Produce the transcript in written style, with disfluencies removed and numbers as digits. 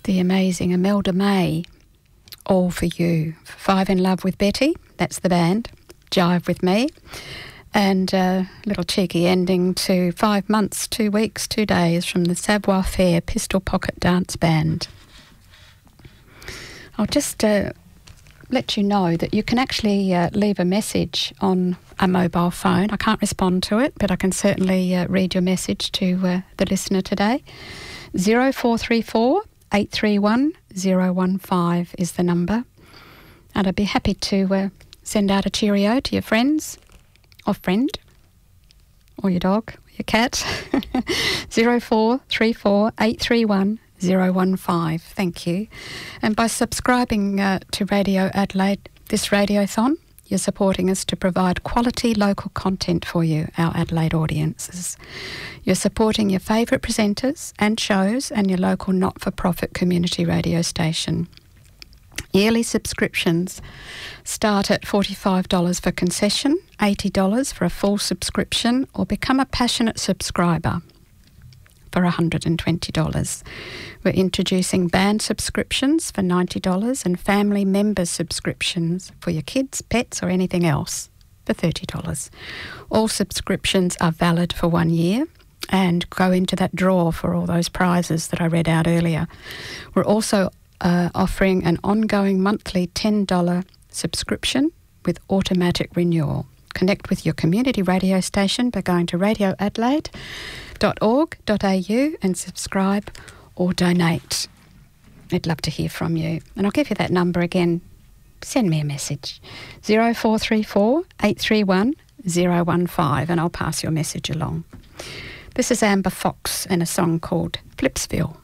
the amazing Imelda May, All For You. Five in Love with Betty, that's the band. Jive With Me. And a little cheeky ending to 5 months, 2 weeks, 2 days from the Savoir Faire Pistol Pocket Dance Band. I'll just let you know that you can actually leave a message on a mobile phone. I can't respond to it, but I can certainly read your message to the listener today. 0434 831 015 is the number. And I'd be happy to send out a cheerio to your friends or friend or your dog or your cat. 0434 831 015. Thank you. And by subscribing to Radio Adelaide, this radiothon, you're supporting us to provide quality local content for you, our Adelaide audiences. You're supporting your favourite presenters and shows and your local not-for-profit community radio station. Yearly subscriptions start at $45 for concession, $80 for a full subscription, or become a passionate subscriber for $120. We're introducing band subscriptions for $90 and family member subscriptions for your kids, pets or anything else for $30. All subscriptions are valid for 1 year and go into that draw for all those prizes that I read out earlier. We're also offering an ongoing monthly $10 subscription with automatic renewal. Connect with your community radio station by going to radioadelaide.org.au and subscribe or donate. I'd love to hear from you. And I'll give you that number again. Send me a message. 0434 831 015 and I'll pass your message along. This is Amber Fox and a song called Flipsville.